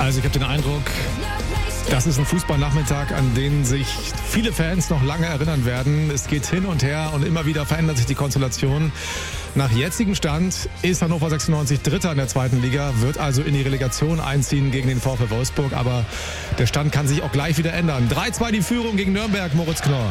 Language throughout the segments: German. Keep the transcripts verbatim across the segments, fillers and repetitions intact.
Also ich habe den Eindruck, das ist ein Fußballnachmittag, an den sich viele Fans noch lange erinnern werden. Es geht hin und her und immer wieder verändert sich die Konstellation. Nach jetzigem Stand ist Hannover sechsundneunzig Dritter in der zweiten Liga, wird also in die Relegation einziehen gegen den VfL Wolfsburg. Aber der Stand kann sich auch gleich wieder ändern. drei zwei die Führung gegen Nürnberg, Moritz Knorr.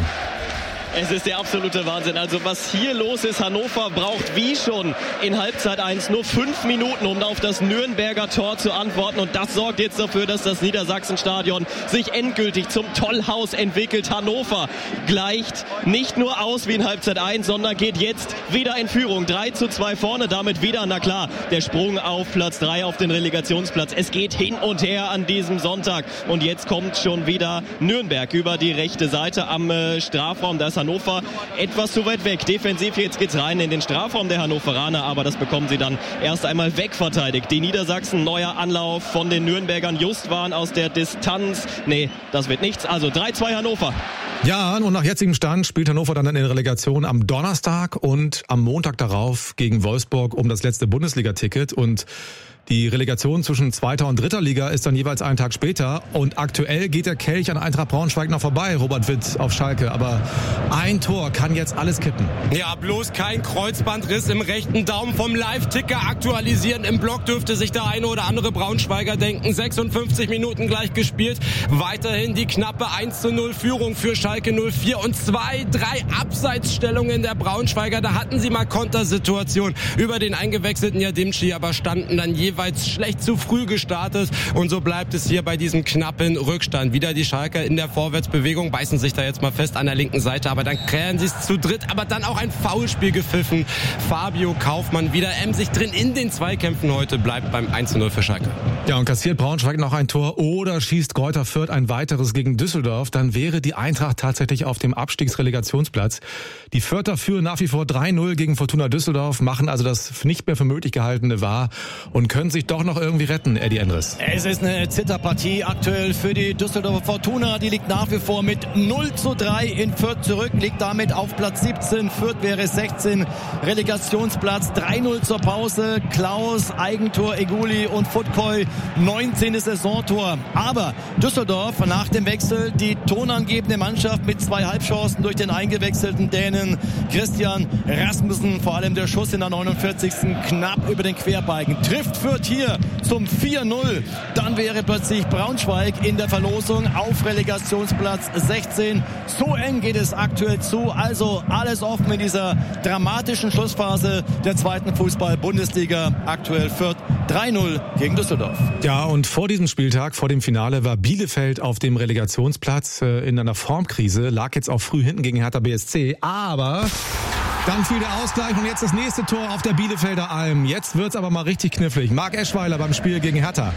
Es ist der absolute Wahnsinn. Also was hier los ist, Hannover braucht wie schon in Halbzeit eins nur fünf Minuten, um auf das Nürnberger Tor zu antworten. Und das sorgt jetzt dafür, dass das Niedersachsenstadion sich endgültig zum Tollhaus entwickelt. Hannover gleicht nicht nur aus wie in Halbzeit eins, sondern geht jetzt wieder in Führung. drei zu zwei vorne, damit wieder, na klar, der Sprung auf Platz drei auf den Relegationsplatz. Es geht hin und her an diesem Sonntag. Und jetzt kommt schon wieder Nürnberg über die rechte Seite am äh, Strafraum. Da ist Hannover etwas zu weit weg. Defensiv jetzt geht's rein in den Strafraum der Hannoveraner, aber das bekommen sie dann erst einmal wegverteidigt. Die Niedersachsen, neuer Anlauf von den Nürnbergern. Just waren aus der Distanz. Nee, das wird nichts. Also drei zwei Hannover. Ja, und nach jetzigem Stand spielt Hannover dann in der Relegation am Donnerstag und am Montag darauf gegen Wolfsburg um das letzte Bundesliga-Ticket. Und die Relegation zwischen zweiter und dritter Liga ist dann jeweils einen Tag später. Und aktuell geht der Kelch an Eintracht Braunschweig noch vorbei, Robert Witt auf Schalke. Aber ein Tor kann jetzt alles kippen. Ja, bloß kein Kreuzbandriss im rechten Daumen vom Live-Ticker aktualisieren. Im Block dürfte sich der eine oder andere Braunschweiger denken. sechsundfünfzig Minuten gleich gespielt. Weiterhin die knappe eins zu null Führung für Schalke null vier und zwei, drei Abseitsstellungen der Braunschweiger. Da hatten sie mal Kontersituation über den eingewechselten Jadimci, aber standen dann jeweils schlecht zu früh gestartet und so bleibt es hier bei diesem knappen Rückstand. Wieder die Schalker in der Vorwärtsbewegung, beißen sich da jetzt mal fest an der linken Seite, aber dann krähen sie es zu dritt, aber dann auch ein Foulspiel gepfiffen. Fabio Kaufmann wieder emsig drin in den Zweikämpfen heute, bleibt beim eins zu null für Schalke. Ja, und kassiert Braunschweig noch ein Tor oder schießt Greuther Fürth ein weiteres gegen Düsseldorf, dann wäre die Eintracht tatsächlich auf dem Abstiegsrelegationsplatz. Die Fürther führen nach wie vor drei null gegen Fortuna Düsseldorf, machen also das nicht mehr für möglich gehaltene wahr und können sich doch noch irgendwie retten, Eddie Endres. Es ist eine Zitterpartie aktuell für die Düsseldorfer Fortuna. Die liegt nach wie vor mit null zu drei in Fürth zurück, liegt damit auf Platz siebzehn. Fürth wäre sechzehn, Relegationsplatz drei null zur Pause. Klaus, Eigentor, Eguli und Futkoy, neunzehntes Saisontor. Aber Düsseldorf nach dem Wechsel die tonangebende Mannschaft mit zwei Halbchancen durch den eingewechselten Dänen Christian Rasmussen. Vor allem der Schuss in der neunundvierzigsten knapp über den Querbalken. Trifft Fürth hier zum vier null. Dann wäre plötzlich Braunschweig in der Verlosung auf Relegationsplatz sechzehn. So eng geht es aktuell zu. Also alles offen in dieser dramatischen Schlussphase der zweiten Fußball-Bundesliga. Aktuell Fürth drei null gegen Düsseldorf. Ja, und vor diesem Spieltag, vor dem Finale, war Bielefeld auf dem Relegationsplatz in einer Formkrise. Lag jetzt auch früh hinten gegen Hertha B S C. Aber dann fiel der Ausgleich und jetzt das nächste Tor auf der Bielefelder Alm. Jetzt wird's aber mal richtig knifflig. Marc Eschweiler beim Spiel gegen Hertha.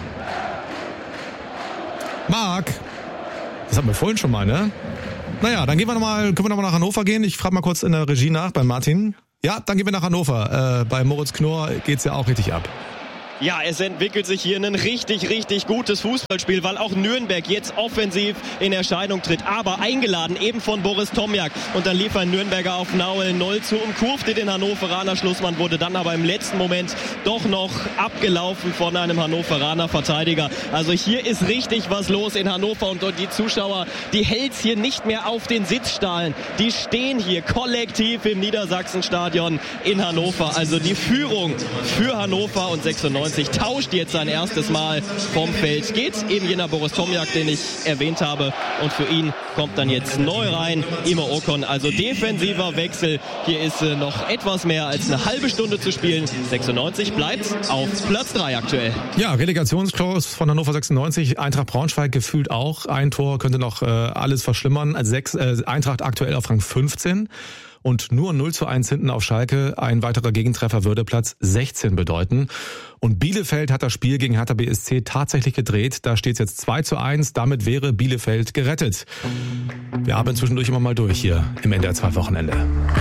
Marc, das hatten wir vorhin schon mal, ne? Naja, dann gehen wir noch mal, können wir noch mal nach Hannover gehen. Ich frage mal kurz in der Regie nach bei Martin. Ja, dann gehen wir nach Hannover. Äh, bei Moritz Knorr geht's ja auch richtig ab. Ja, es entwickelt sich hier ein richtig, richtig gutes Fußballspiel, weil auch Nürnberg jetzt offensiv in Erscheinung tritt. Aber eingeladen eben von Boris Tomjak. Und dann lief ein Nürnberger auf Nauel null zu, umkurfte den Hannoveraner Schlussmann, wurde dann aber im letzten Moment doch noch abgelaufen von einem Hannoveraner Verteidiger. Also hier ist richtig was los in Hannover und die Zuschauer, die hält's hier nicht mehr auf den Sitzstahlen. Die stehen hier kollektiv im Niedersachsenstadion in Hannover. Also die Führung für Hannover und sechsundneunzig tauscht jetzt sein erstes Mal vom Feld. Geht eben jener Boris Tomjak, den ich erwähnt habe. Und für ihn kommt dann jetzt neu rein Imo Okon. Also defensiver Wechsel. Hier ist äh, noch etwas mehr als eine halbe Stunde zu spielen. sechsundneunzig bleibt auf Platz drei aktuell. Ja, Relegationskurs von Hannover sechsundneunzig. Eintracht Braunschweig gefühlt auch. Ein Tor könnte noch äh, alles verschlimmern. Also sechs, äh, Eintracht aktuell auf Rang fünfzehn. Und nur null zu eins hinten auf Schalke. Ein weiterer Gegentreffer würde Platz sechzehn bedeuten. Und Bielefeld hat das Spiel gegen Hertha B S C tatsächlich gedreht. Da steht es jetzt zwei zu eins. Damit wäre Bielefeld gerettet. Wir haben zwischendurch immer mal durch hier im N D R zwei Wochenende.